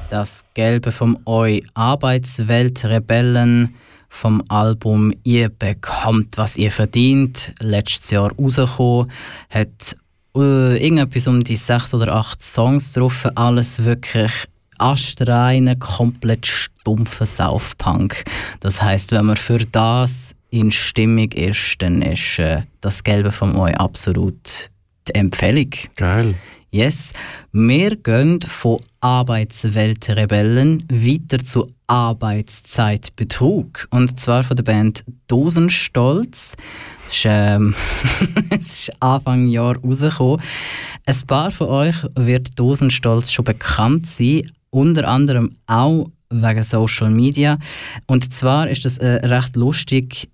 Das Gelbe vom Eu, Arbeitsweltrebellen vom Album «Ihr bekommt, was ihr verdient», letztes Jahr rausgekommen, hat irgendetwas um die 6 oder 8 Songs drauf, alles wirklich astreine, komplett stumpfe Saufpunk. Das heisst, wenn man für das in Stimmung ist, dann ist das Gelbe vom Eu absolut die Empfehlung. Geil. Yes, wir gehen von Arbeitsweltrebellen weiter zu Arbeitszeitbetrug. Und zwar von der Band Dosenstolz. Es ist, es ist Anfang Jahr rausgekommen. Ein paar von euch wird Dosenstolz schon bekannt sein, unter anderem auch wegen Social Media. Und zwar ist das recht lustig.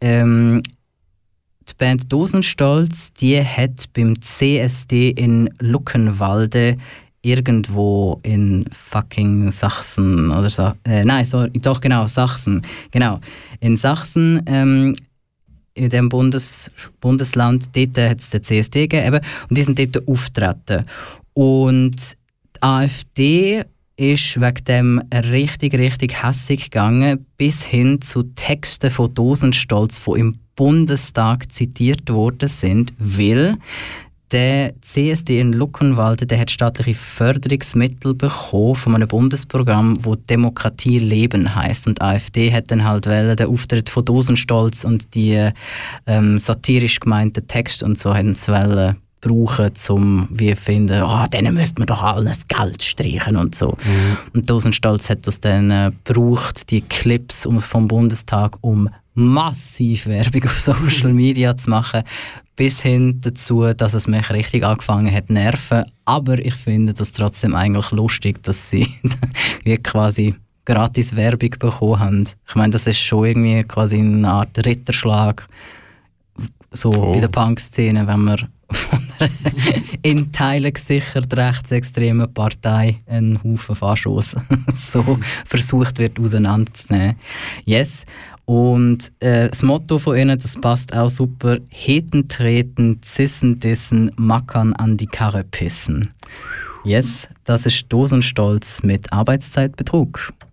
Die Band Dosenstolz, die hat beim CSD in Luckenwalde irgendwo in fucking Sachsen oder so. Sachsen. Genau. In Sachsen, in dem Bundesland, dort hat es den CSD gegeben und die sind dort aufgetreten. Und die AfD ist wegen dem richtig hässig gegangen, bis hin zu Texten von Dosenstolz, die im Bundestag zitiert worden sind, weil der CSD in Luckenwalde, der hat staatliche Förderungsmittel bekommen von einem Bundesprogramm, wo Demokratie leben heisst. Und die AfD hat dann halt den Auftritt von Dosenstolz und die satirisch gemeinten Texte und so haben sie brauchen, um wie finden, denen müsste man doch alles Geld streichen und so. Mhm. Und Dosenstolz hat das dann gebraucht, die Clips vom Bundestag, um massiv Werbung auf Social Media zu machen, bis hin dazu, dass es mich richtig angefangen hat zu nerven. Aber ich finde das trotzdem eigentlich lustig, dass sie wie quasi gratis Werbung bekommen haben. Ich meine, das ist schon irgendwie quasi eine Art Ritterschlag so in der Punk-Szene, wenn man von einer in Teilen gesichert rechtsextremen Partei einen Haufen Faschos so versucht wird auseinanderzunehmen. Yes. Und das Motto von ihnen, das passt auch super: Heten treten, Zissen dissen, Mackern an die Karre pissen. Yes, das ist Dosenstolz mit Arbeitszeitbetrug.